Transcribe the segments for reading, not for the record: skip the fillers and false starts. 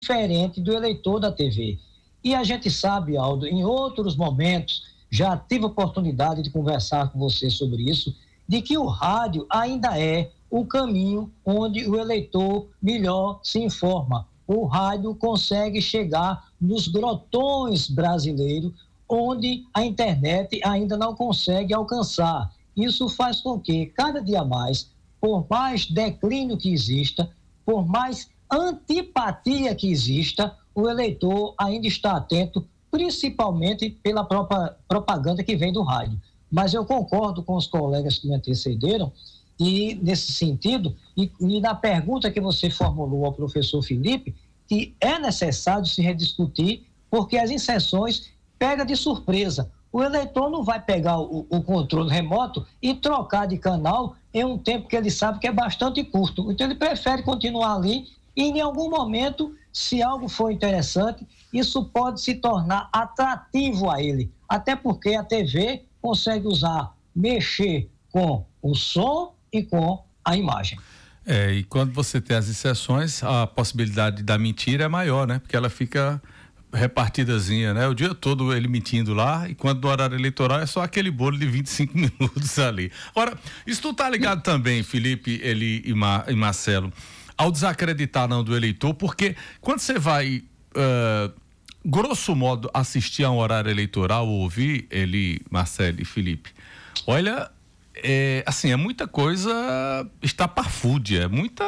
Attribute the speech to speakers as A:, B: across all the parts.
A: diferente do eleitor da TV. E a gente sabe, Aldo, em outros momentos, já tive oportunidade de conversar com você sobre isso, de que o rádio ainda é o caminho onde o eleitor melhor se informa. O rádio consegue chegar nos grotões brasileiros, onde a internet ainda não consegue alcançar. Isso faz com que, cada dia mais, por mais declínio que exista, por mais antipatia que exista, o eleitor ainda está atento, principalmente pela própria propaganda que vem do rádio. Mas eu concordo com os colegas que me antecederam, e nesse sentido, e na pergunta que você formulou ao professor Felipe, que é necessário se rediscutir, porque as inserções pegam de surpresa. O eleitor não vai pegar o controle remoto e trocar de canal em um tempo que ele sabe que é bastante curto. Então ele prefere continuar ali e em algum momento, se algo for interessante, isso pode se tornar atrativo a ele. Até porque a TV consegue mexer com o som e com a imagem.
B: E quando você tem as inserções, a possibilidade da mentira é maior, né? Porque ela fica repartidazinha, né? O dia todo ele mentindo lá, e quando no horário eleitoral é só aquele bolo de 25 minutos ali. Ora, isso tu tá ligado também, Felipe, Eli e Marcelo, ao desacreditar não do eleitor, porque quando você vai, grosso modo, assistir a um horário eleitoral ou ouvir, Eli, Marcelo e Felipe, olha, é muita coisa estapafúrdia,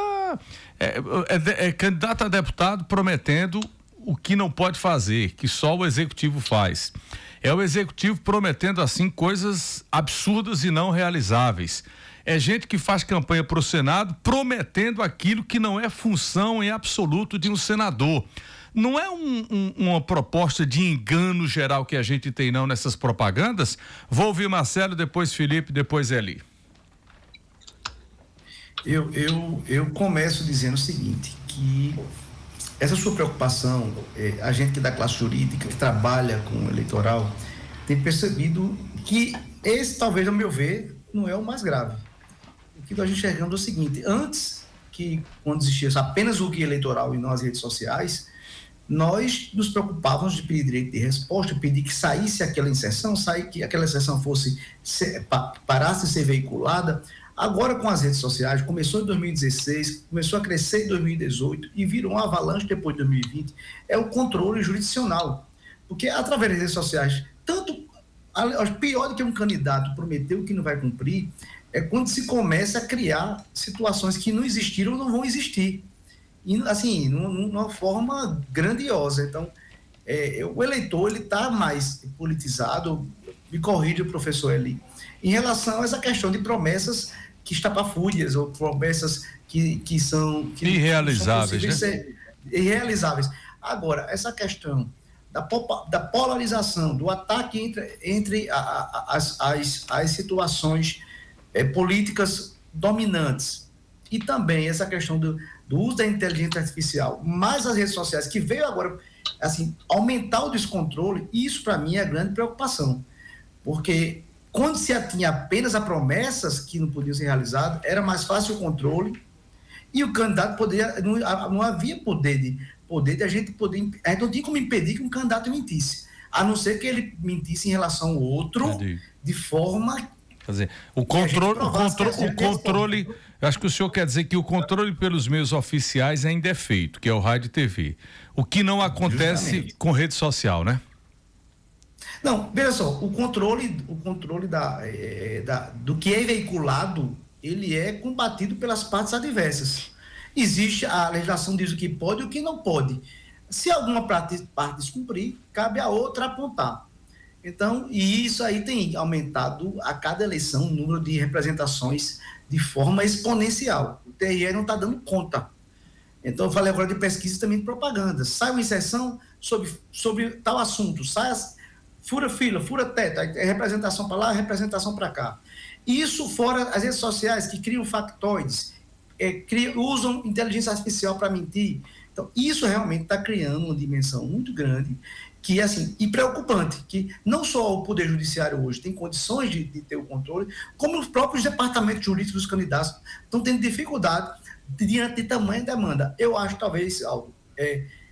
B: é candidato a deputado prometendo o que não pode fazer, que só o executivo faz. É o executivo prometendo assim coisas absurdas e não realizáveis. É gente que faz campanha para o Senado prometendo aquilo que não é função em absoluto de um senador. Não é uma proposta de engano geral que a gente tem não nessas propagandas? Vou ouvir Marcelo, depois Felipe, depois Eli.
C: Eu começo dizendo o seguinte, que essa sua preocupação, a gente que é da classe jurídica, que trabalha com o eleitoral, tem percebido que esse, talvez, ao meu ver, não é o mais grave. O que nós enxergamos é o seguinte: antes, quando existia apenas o guia eleitoral e não as redes sociais, nós nos preocupávamos de pedir direito de resposta, pedir que saísse aquela inserção, que aquela inserção parasse de ser veiculada. Agora, com as redes sociais, começou em 2016, começou a crescer em 2018 e virou uma avalanche depois de 2020, é o controle jurisdicional. Porque, através das redes sociais, pior do que um candidato prometeu que não vai cumprir, é quando se começa a criar situações que não existiram ou não vão existir. E, assim, numa forma grandiosa. Então, o eleitor, ele está mais politizado, me corrija, professor Eli, em relação a essa questão de promessas que estapafúrdias, ou promessas que são
B: irrealizáveis,
C: não são possíveis, né? Irrealizáveis. Agora, essa questão da polarização, do ataque entre as situações políticas dominantes, e também essa questão do uso da inteligência artificial, mais as redes sociais, que veio agora, assim, aumentar o descontrole, isso para mim é a grande preocupação, porque quando se atinha apenas a promessas que não podiam ser realizadas, era mais fácil o controle, e o candidato não havia poder de a gente não tinha como impedir que um candidato mentisse, a não ser que ele mentisse em relação ao outro. Entendi. De forma...
B: Quer dizer, o controle, acho que o senhor quer dizer que o controle pelos meios oficiais ainda é feito, que é o rádio e TV, o que não acontece justamente com rede social, né?
C: Não, veja só, o controle do que é veiculado, ele é combatido pelas partes adversas. Existe, a legislação diz o que pode e o que não pode. Se alguma parte descumprir, cabe a outra apontar. Então, e isso aí tem aumentado a cada eleição o número de representações de forma exponencial. O TRE não está dando conta. Então, eu falei agora de pesquisa e também de propaganda. Sai uma inserção sobre tal assunto, fura fila, fura teto, é representação para lá, representação para cá. Isso fora as redes sociais que criam factoides, usam inteligência artificial para mentir. Então, isso realmente está criando uma dimensão muito grande, que assim, e preocupante, que não só o Poder Judiciário hoje tem condições de ter o controle, como os próprios departamentos jurídicos dos candidatos estão tendo dificuldade diante de tamanha demanda. Eu acho, talvez, algo